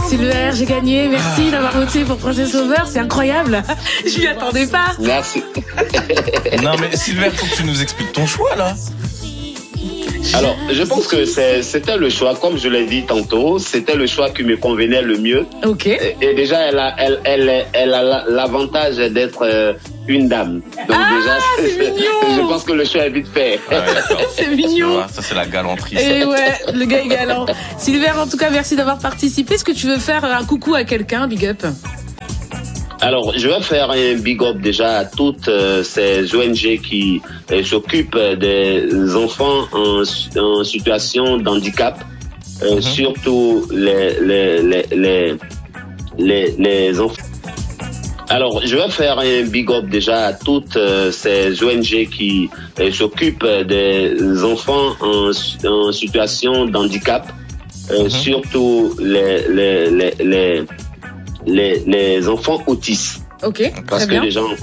Silver, j'ai gagné. Merci d'avoir voté pour Princess Sauveur. C'est incroyable. Je m'y attendais pas. Merci. Non mais Silver, faut que tu nous expliques ton choix là. Alors, je pense que c'était le choix, comme je l'ai dit tantôt, c'était le choix qui me convenait le mieux. Ok. Et déjà, elle a l'avantage d'être une dame. Donc déjà, c'est mignon. je pense que le choix est vite fait. Ouais, C'est mignon. Ça c'est la galanterie. Et ouais, le gars est galant. Silver, en tout cas, merci d'avoir participé. Est-ce que tu veux faire un coucou à quelqu'un, big up? Alors, je vais faire un big up déjà à toutes ces ONG qui s'occupent des enfants en situation d'handicap, surtout les enfants. Alors, je vais faire un big up déjà à toutes ces ONG qui s'occupent des enfants en situation d'handicap, surtout les enfants autistes. Ok, Parce très bien. que les gens